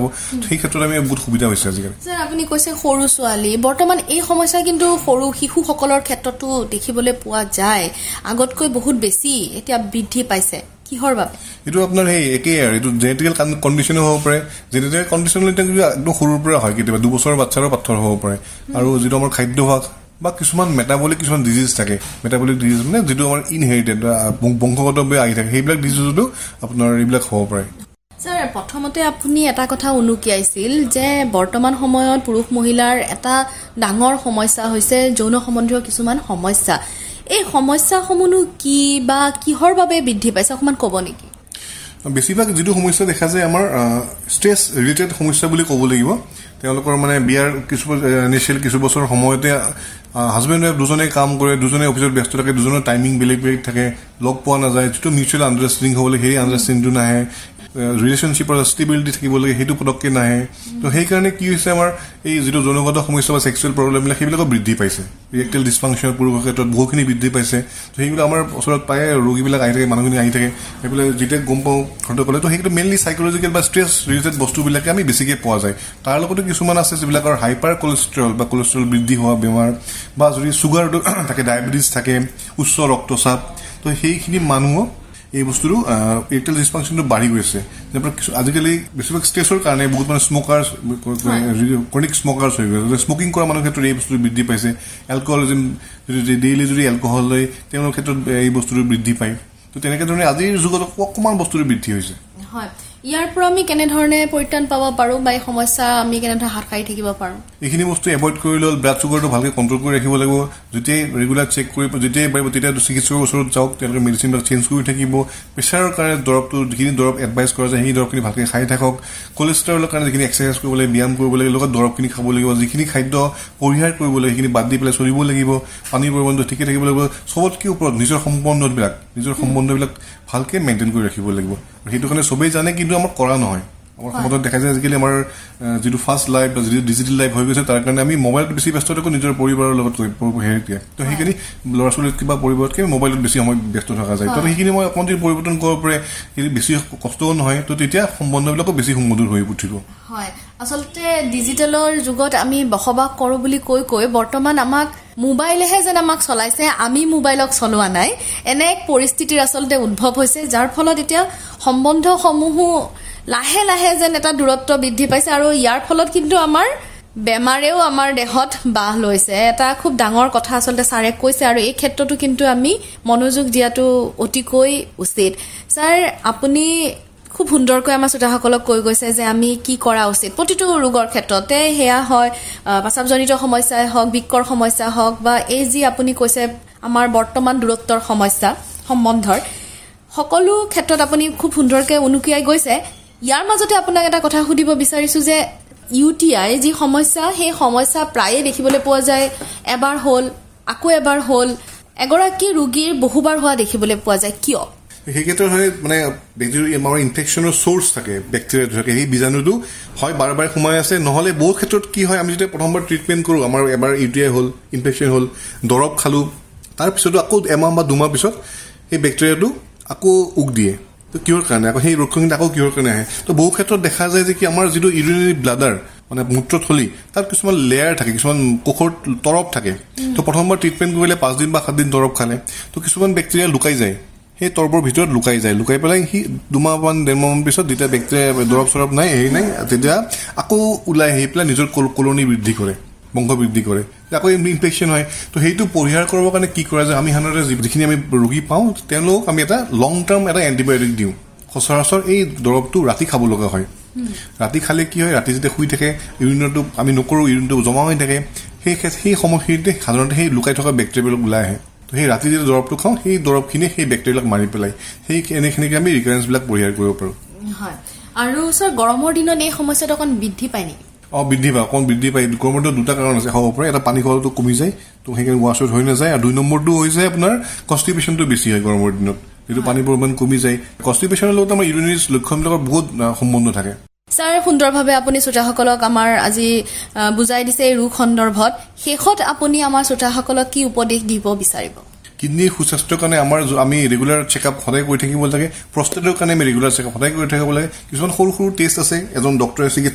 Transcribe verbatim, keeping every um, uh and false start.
সেই ক্ষেত্ৰত আমি বহুত সুবিধা হৈছে আজিকালি স্যাৰ আপুনি কৈছে সৰু ছোৱালী বৰ্তমান এই সমস্যা কিন্তু সৰু শিশুসকলৰ ক্ষেত্ৰতো দেখিবলৈ পোৱা যায় আগতকৈ বহুত বেছি এতিয়া বৃদ্ধি পাইছে কিহৰ বাবে এইটো আপোনাৰ সেই একেই আৰু এইটো জেনেটিকেল কণ্ডিশ্যনো হ'ব পাৰে জেনেটিকেল কণ্ডিশ্যন একদম সৰুৰ পৰা হয় কেতিয়াবা দুবছৰৰ বাচ্চাৰো পাথৰ হ'ব পাৰে আৰু যিটো আমাৰ খাদ্যাভ্যাস বা কিছুমান মেটাবলিক কিছুমান ডিজিজ থাকে মেটাবলিক ডিজিজ মানে যিটো আমাৰ ইনহেৰিটেড বংশগতভাৱে আহি থাকে সেইবিলাক ডিজিজতো আপোনাৰ এইবিলাক হ'ব পাৰে স্যাৰ প্ৰথমতে আপুনি এটা কথা উনুকিয়াইছিল যে বৰ্তমান সময়ত পুৰুষ মহিলাৰ এটা ডাঙৰ সমস্যা হৈছে যৌন সম্বন্ধীয় কিছুমান সমস্যা এই সমস্যাসমূহনো কি বা কিহৰ বাবে বৃদ্ধি পাইছে অকমান ক'ব নেকি বেছিভাগ যিটো সমস্যা দেখা যায় আমাৰ ষ্ট্ৰেছ ৰিলেটেড সমস্যা বুলি ক'ব লাগিব তেওঁলোকৰ মানে বিয়াৰ কিছু ইনিচিয়েল কিছু বছৰ সময়তে হাজবেণ্ড ৱাইফ দুজনে কাম কৰে দুজনে অফিচত ব্যস্ত থাকে দুজনৰ টাইমিং বেলেগ বেলেগ থাকে লগ পোৱা নাযায় যিটো মিউচুৱেল আণ্ডাৰষ্টেণ্ডিং হ'ব লাগে সেই আণ্ডাৰষ্টেণ্ডিংটো নাহে ৰিলেশ্যনশ্বিপৰ ষ্টেবিলিটি থাকিব লাগে সেইটো পটককৈ নাহে তো সেইকাৰণে কি হৈছে আমাৰ এই যিটো যৌনগত সমস্যা বা ছেক্সুৱেল প্ৰব্লেমবিলাক সেইবিলাকো বৃদ্ধি পাইছে ইৰেক্টেল ডিছফাংচন পুৰুষৰ ক্ষেত্ৰত বহুখিনি বৃদ্ধি পাইছে তো সেইবিলাক আমাৰ ওচৰত প্ৰায়ে ৰোগীবিলাক আহি থাকে মানুহখিনি আহি থাকে সেইবিলাক যেতিয়া গম পাওঁ ঘৰতে ক'লে তো সেইটো মেইনলি চাইকলজিকেল বা ষ্ট্ৰেছ ৰিলেটেড বস্তুবিলাকে আমি বেছিকৈ পোৱা যায় তাৰ লগতে কিছুমান আছে যিবিলাকৰ হাইপাৰ কলেষ্ট্ৰল বা কলেষ্ট্ৰল বৃদ্ধি হোৱা বেমাৰ বা যদি চুগাৰটো থাকে ডায়েবেটিছ থাকে উচ্চ ৰক্তচাপ তো সেইখিনি মানুহক এই বস্তুটো ইৰেক্টেল ডিছফাংচনটো বাঢ়ি গৈছে আজিকালি বেছিভাগ ষ্ট্ৰেছৰ কাৰণে বহুত মানে স্মকাৰ্ছ ক্ৰনিক স্মকাৰ্ছ হৈ গৈছে স্মকিং কৰা মানুহৰ ক্ষেত্ৰত এই বস্তুটো বৃদ্ধি পাইছে এলকহলিজিম যদি ডেইলি যদি এলকহল লয় তেওঁলোকৰ ক্ষেত্ৰত এই বস্তুটো বৃদ্ধি পায় তো তেনেকৈ ধৰণে আজিৰ যুগত অকণমান বস্তুটো বৃদ্ধি হৈছে হয় ইয়াৰ পৰা আমি কেনেধৰণে পৰিত্ৰাণ পাব পাৰোঁ বা এই সমস্যা আমি কেনেধৰণে হাত সাৰি থাকিব পাৰোঁ এইখিনি বস্তু এভইড কৰি লৈ ব্লাড চুগাৰটো ভালকৈ কণ্ট্ৰল কৰি ৰাখিব লাগিব যেতিয়াই ৰেগুলাৰ চেক কৰিব যেতিয়াই পাৰিব তেতিয়া চিকিৎসকৰ ওচৰত যাওক তেওঁলোকে মেডিচিনবিলাক চেঞ্জ কৰি থাকিব প্ৰেছাৰৰ কাৰণে দৰৱটো যিখিনি দৰৱ এডভাইচ কৰা যায় সেই দৰৱখিনি ভালকৈ খাই থাকক কলেষ্ট্ৰলৰ কাৰণে যিখিনি এক্সাৰচাইজ কৰিব লাগে ব্যায়াম কৰিব লাগে লগত দৰৱখিনি খাব লাগিব যিখিনি খাদ্য পৰিহাৰ কৰিব লাগে সেইখিনি বাদ দি পেলাই চলিব লাগিব পানীৰ পৰিমাণটো ঠিকে থাকিব লাগিব চবতকৈ ওপৰত নিজৰ সম্বন্ধবিলাক নিজৰ সম্বন্ধবিলাক ভালকৈ মেইনটেইন কৰি ৰাখিব লাগিব সেইটো কাৰণে চবেই জানে কিন্তু আমাৰ কৰা নহয় আমাৰ সমাজত দেখা যায় আজিকালি আমাৰ যিটো ফাষ্ট লাইফ বা যিটো ডিজিটেল লাইফ হৈ গৈছে তাৰ কাৰণে আমি মোবাইলত বেছি ব্যস্ত থাকোঁ নিজৰ পৰিবাৰৰ লগত হেৰিকে তো সেইখিনি ল'ৰা ছোৱালীত কিবা পৰিবাৰতকৈ মোবাইলত বেছি সময় ব্যস্ত থকা যায় তো সেইখিনি মই অকণমান পৰিৱৰ্তন কৰিব পাৰে যদি বেছি কষ্টও নহয় তো তেতিয়া সম্বন্ধবিলাকো বেছি সুমধুৰ হৈ উঠিব হয় আচলতে ডিজিটেলৰ যুগত আমি বসবাস কৰোঁ বুলি কৈ কৈ বৰ্তমান আমাক মোবাইলেহে যেন আমাক চলাইছে আমি মোবাইলক চলোৱা নাই এনে এক পৰিস্থিতিৰ আচলতে উদ্ভৱ হৈছে যাৰ ফলত এতিয়া সম্বন্ধসমূহো লাহে লাহে যেন এটা দূৰত্ব বৃদ্ধি পাইছে আৰু ইয়াৰ ফলত কিন্তু আমাৰ বেমাৰেও আমাৰ দেহত বাহ লৈছে এটা খুব ডাঙৰ কথা আচলতে ছাৰে কৈছে আৰু এই ক্ষেত্ৰতো কিন্তু আমি মনোযোগ দিয়াটো অতিকৈ উচিত ছাৰ আপুনি খুব সুন্দৰকৈ আমাৰ শ্ৰোতাসকলক কৈ গৈছে যে আমি কি কৰা উচিত প্ৰতিটো ৰোগৰ ক্ষেত্ৰতে সেয়া হয় প্ৰস্ৰাৱজনিত সমস্যাই হওক বৃক্কৰ সমস্যা হওক বা এই যি আপুনি কৈছে আমাৰ বৰ্তমান দূৰত্বৰ সমস্যা সম্বন্ধৰ সকলো ক্ষেত্ৰত আপুনি খুব সুন্দৰকৈ উনুকিয়াই গৈছে ইয়াৰ মাজতে আপোনাক এটা কথা সুধিব বিচাৰিছো যে ইউ টি আই যি সমস্যা সেই সমস্যা প্ৰায়ে দেখিবলৈ পোৱা যায় এবাৰ হ'ল আকৌ এবাৰ হ'ল এগৰাকী ৰোগীৰ বহুবাৰ হোৱা দেখিবলৈ পোৱা যায় কিয় সেই ক্ষেত্ৰত হয় মানে আমাৰ ইনফেকশ্যনৰ চ'ৰ্চ থাকে বেক্টেৰিয়া থাকে সেই বীজাণুটো হয় বাৰে বাৰে সোমাই আছে নহ'লে বহু ক্ষেত্ৰত কি হয় আমি যেতিয়া প্ৰথমবাৰ ট্ৰিটমেণ্ট কৰোঁ আমাৰ এবাৰ ইউ টি আই হ'ল ইনফেকশ্যন হ'ল দৰৱ খালোঁ তাৰপিছতো আকৌ এমাহ বা দুমাহ পিছত সেই বেক্টেৰিয়াটো আকৌ উক দিয়ে তো কিহৰ কাৰণে আকৌ সেই ৰোগখিনি আকৌ কিহৰ কাৰণে আহে তো বহু ক্ষেত্ৰত দেখা যায় যে কি আমাৰ যিটো ইউৰিনেৰী ব্লাডাৰ মানে মূত্ৰথলী তাত কিছুমান লেয়াৰ থাকে কিছুমান কোষৰ তৰপ থাকে তো প্ৰথমবাৰ ট্ৰিটমেণ্ট কৰিলে পাঁচদিন বা সাতদিন দৰৱ খালে তো কিছুমান বেক্টেৰিয়া লুকাই যায় সেই তৰপৰ ভিতৰত লুকাই যায় লুকাই পেলাই সি দুমাহমান ডেৰমাহমান পিছত যেতিয়া বেক্টেৰিয়া দৰৱ চৰৱ নাই হেৰি নাই তেতিয়া আকৌ ওলাই আহি পেলাই নিজৰ কলনি বৃদ্ধি কৰে বংশ বৃদ্ধি কৰে আকৌ ইনফেকশ্যন হয় তো সেইটো পৰিহাৰ কৰিবৰ কাৰণে কি কৰা যায় আমি সাধাৰণতে যিখিনি আমি ৰোগী পাওঁ তেওঁলোকক আমি এটা লং টাৰ্ম এটা এণ্টিবায়'টিক দিওঁ সচৰাচৰ এই দৰৱটো ৰাতি খাব লগা হয় ৰাতি খালে কি হয় ৰাতি যেতিয়া শুই থাকে ইউৰিনটো আমি নকৰোঁ ইউৰিনটো জমা হৈ থাকে সেই সেই সময়খিনিতে সাধাৰণতে সেই লুকাই থকা বেক্টেৰিয়াবিলাক ওলাই আহে তো সেই ৰাতি যেতিয়া দৰৱটো খাওঁ সেই দৰৱখিনিয়ে সেই বেক্টেৰিয়াবিলাক মাৰি পেলাই সেই এনেখিনিকে আমি ৰিকাৰেঞ্চবিলাক পৰিহাৰ কৰিব পাৰোঁ হয় আৰু ছাৰ গৰমৰ দিনত এই সমস্যাটো অকণ বৃদ্ধি পায় নেকি অঁ বৃদ্ধি পায় অকণ বৃদ্ধি পায় গৰমৰ দিনত দুটা কাৰণ আছে হ'ব পাৰে এটা পানী খোৱাটো কমি যায় তো সেইকাৰণে ৱাছ আউট হৈ নাযায় আৰু দুই নম্বৰটো হৈছে আপোনাৰ কনষ্টিপেশ্যনটো বেছি হয় গৰমৰ দিনত যিটো পানীৰ পৰিমাণ কমি যায় কনষ্টিপেশ্যনৰ লগত আমাৰ ইউৰিনেৰী লক্ষণবিলাকৰ বহুত সম্বন্ধ থাকে ছাৰ সুন্দৰভাৱে আপুনি শ্ৰোতাসকলক আমাৰ আজি বুজাই দিছে এই ৰোগ সন্দৰ্ভত শেষত আপুনি আমাৰ শ্ৰোতাসকলক কি উপদেশ দিব বিচাৰিব কিডনীৰ সুস্বাস্থ্যৰ কাৰণে আমাৰ আমি ৰেগুলাৰ চেকআপ সদায় কৰি থাকিব লাগে প্ৰষ্টেটৰ কাৰণে আমি ৰেগুলাৰ চেকআপ সদায় কৰি থাকিব লাগে কিছুমান সৰু সৰু টেষ্ট আছে এজন ডক্টৰে